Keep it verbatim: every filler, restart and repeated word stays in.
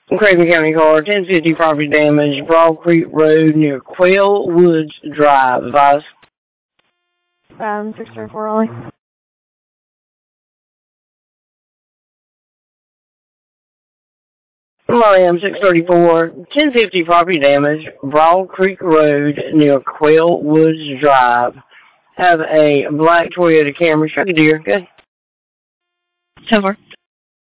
Craven County Car, ten fifty property damage, Broad Creek Road near Quail Woods Drive. Advise. Um, six three four Ollie. I am six thirty-four, ten fifty property damage, Broad Creek Road near Quail Woods Drive. Have a black Toyota Camry, struck a deer. Good. ten four.